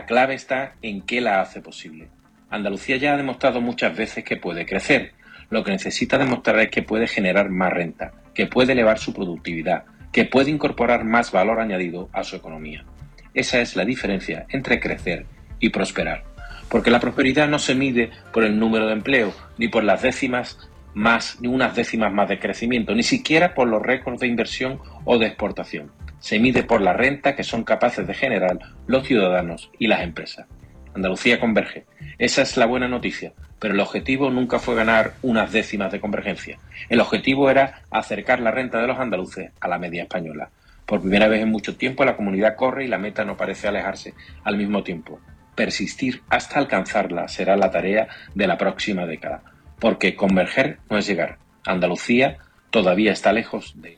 La clave está en qué la hace posible. Andalucía ya ha demostrado muchas veces que puede crecer. Lo que necesita demostrar es que puede generar más renta, que puede elevar su productividad, que puede incorporar más valor añadido a su economía. Esa es la diferencia entre crecer y prosperar. Porque la prosperidad no se mide por el número de empleo, ni por unas décimas más de crecimiento, ni siquiera por los récords de inversión o de exportación. Se mide por la renta que son capaces de generar los ciudadanos y las empresas. Andalucía converge. Esa es la buena noticia, pero el objetivo nunca fue ganar unas décimas de convergencia. El objetivo era acercar la renta de los andaluces a la media española. Por primera vez en mucho tiempo la comunidad corre y la meta no parece alejarse al mismo tiempo. Persistir hasta alcanzarla será la tarea de la próxima década, porque converger no es llegar. Andalucía todavía está lejos de...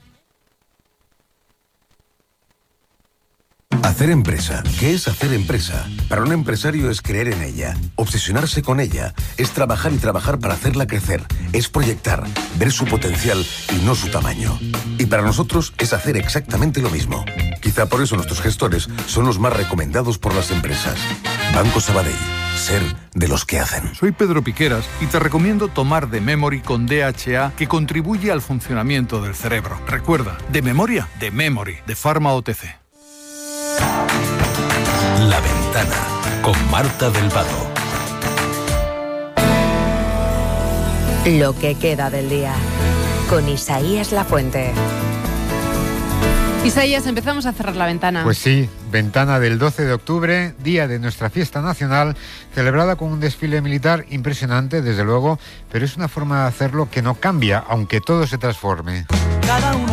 Hacer empresa. ¿Qué es hacer empresa? Para un empresario es creer en ella, obsesionarse con ella, es trabajar y trabajar para hacerla crecer, es proyectar, ver su potencial y no su tamaño. Y para nosotros es hacer exactamente lo mismo. Quizá por eso nuestros gestores son los más recomendados por las empresas. Banco Sabadell. Ser de los que hacen. Soy Pedro Piqueras y te recomiendo tomar The Memory con DHA, que contribuye al funcionamiento del cerebro. Recuerda, de memoria, The Memory, de Pharma OTC. La Ventana, con Marta del Vado. Lo que queda del día, con Isaías Lafuente. Isaías, empezamos a cerrar la ventana. Pues sí, ventana del 12 de octubre, día de nuestra fiesta nacional, celebrada con un desfile militar impresionante, desde luego, pero es una forma de hacerlo que no cambia, aunque todo se transforme. Cada uno